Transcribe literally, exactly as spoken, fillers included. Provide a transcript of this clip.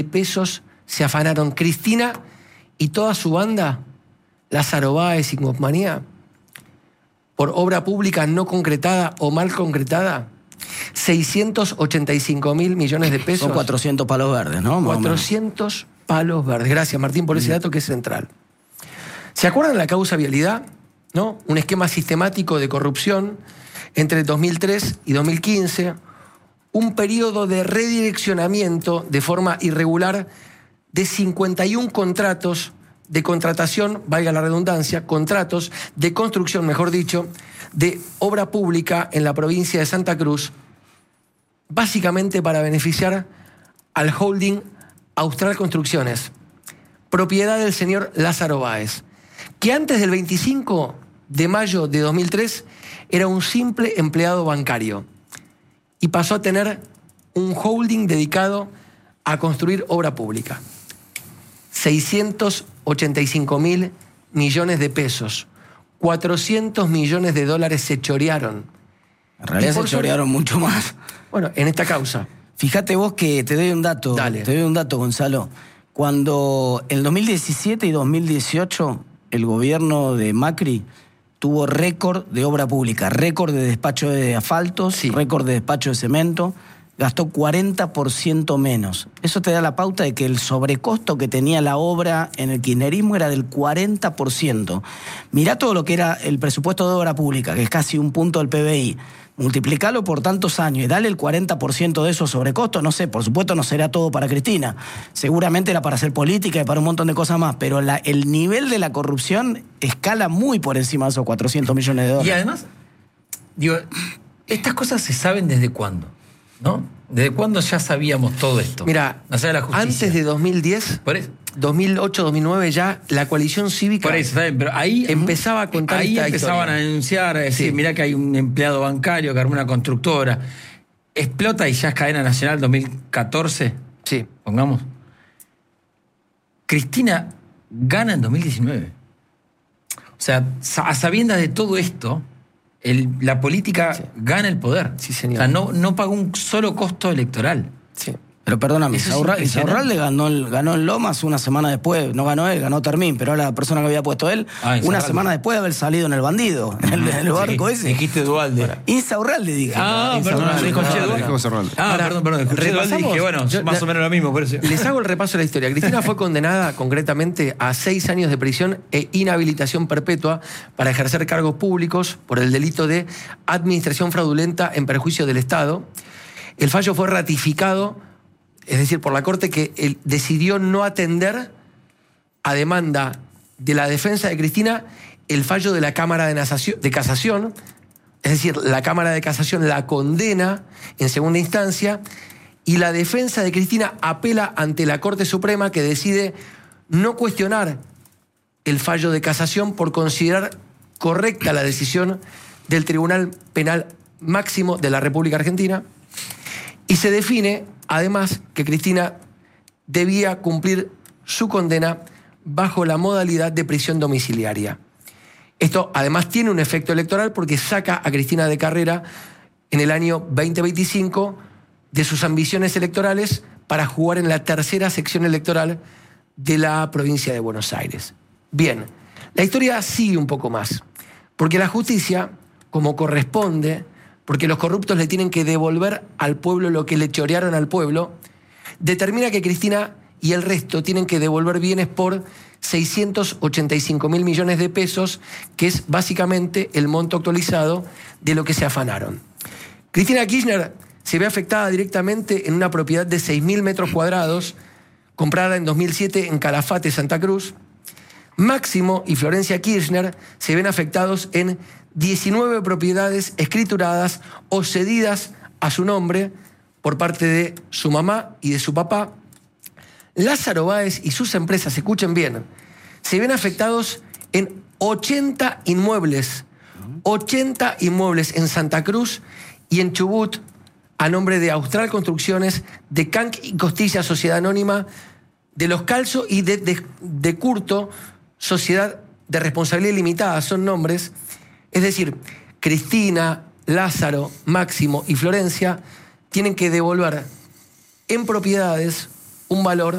pesos se afanaron Cristina y toda su banda, Lázaro Báez y compañía, por obra pública no concretada o mal concretada, seiscientos ochenta y cinco mil millones de pesos. Son cuatrocientos palos verdes, ¿no? cuatrocientos palos verdes. Gracias, Martín, por ese dato que es central. ¿Se acuerdan de la causa vialidad? ¿No? Un esquema sistemático de corrupción entre dos mil tres y dos mil quince, un periodo de redireccionamiento de forma irregular de cincuenta y un contratos de contratación, valga la redundancia, contratos de construcción, mejor dicho, de obra pública en la provincia de Santa Cruz, básicamente para beneficiar al holding Austral Construcciones, propiedad del señor Lázaro Báez, que antes del veinticinco de mayo de dos mil tres era un simple empleado bancario y pasó a tener un holding dedicado a construir obra pública. seiscientos ochenta y cinco mil millones de pesos, cuatrocientos millones de dólares se chorearon. En realidad se chorearon sobre... mucho más. Bueno, en esta causa. Fíjate vos que te doy un dato, Dale. te doy un dato, Gonzalo. Cuando en dos mil diecisiete y dos mil dieciocho el gobierno de Macri tuvo récord de obra pública, récord de despacho de asfaltos, sí. récord de despacho de cemento, gastó cuarenta por ciento menos. Eso te da la pauta de que el sobrecosto que tenía la obra en el kirchnerismo era del cuarenta por ciento. Mirá todo lo que era el presupuesto de obra pública, que es casi un punto del P B I. Multiplicalo por tantos años y dale el cuarenta por ciento de esos sobrecostos. No sé, por supuesto no será todo para Cristina. Seguramente era para hacer política y para un montón de cosas más. Pero la, el nivel de la corrupción escala muy por encima de esos cuatrocientos millones de dólares. Y además, digo, estas cosas se saben desde cuándo, ¿no? ¿Desde cuándo ya sabíamos todo esto? Mira, antes de dos mil diez, por eso, dos mil ocho, dos mil nueve ya la coalición cívica por eso, está bien, pero ahí empezaba a contar ahí esta empezaban historia. a denunciar, a decir, Sí. mirá que hay un empleado bancario que armó una constructora. Explota y ya es cadena nacional dos mil catorce, sí. pongamos. Cristina gana en dos mil diecinueve. O sea, a sabiendas de todo esto, el, la política sí. gana el poder. Sí, señor. O sea, no, no pagó un solo costo electoral. Sí. Pero perdóname, Insaurralde Insaurralde ganó, ganó en Lomas una semana después, no ganó él, ganó Termín, pero era la persona que había puesto él, ah, una semana después de haber salido en el bandido, en el, en el barco sí, ese. Dijiste Dualde. Insaurralde, dije. Ah, perdón, dijo Dualde. Ah, Ahora, perdón, perdón. Escuché Dualde y dije, bueno, yo, más la, o menos lo mismo. Por eso. Les hago el repaso de la historia. Cristina fue condenada concretamente a seis años de prisión e inhabilitación perpetua para ejercer cargos públicos por el delito de administración fraudulenta en perjuicio del Estado. El fallo fue ratificado, es decir, por la Corte, que él decidió no atender a demanda de la defensa de Cristina el fallo de la Cámara de, Nasación, de Casación, es decir, la Cámara de Casación la condena en segunda instancia y la defensa de Cristina apela ante la Corte Suprema, que decide no cuestionar el fallo de casación por considerar correcta la decisión del Tribunal Penal Máximo de la República Argentina, y se define además que Cristina debía cumplir su condena bajo la modalidad de prisión domiciliaria. Esto además tiene un efecto electoral porque saca a Cristina de carrera en el año veinte veinticinco de sus ambiciones electorales para jugar en la tercera sección electoral de la provincia de Buenos Aires. Bien, la historia sigue un poco más, porque la justicia, como corresponde, porque los corruptos le tienen que devolver al pueblo lo que le chorearon al pueblo, determina que Cristina y el resto tienen que devolver bienes por seiscientos ochenta y cinco mil millones de pesos, que es básicamente el monto actualizado de lo que se afanaron. Cristina Kirchner se ve afectada directamente en una propiedad de seis mil metros cuadrados, comprada en dos mil siete en Calafate, Santa Cruz. Máximo y Florencia Kirchner se ven afectados en diecinueve propiedades escrituradas o cedidas a su nombre por parte de su mamá y de su papá. Lázaro Báez y sus empresas, escuchen bien, se ven afectados en ochenta inmuebles, ochenta inmuebles en Santa Cruz y en Chubut, a nombre de Austral Construcciones, de Canc y Costilla, Sociedad Anónima, de Los Calzo y de, de, de Curto, Sociedad de Responsabilidad Limitada, son nombres. Es decir, Cristina, Lázaro, Máximo y Florencia tienen que devolver en propiedades un valor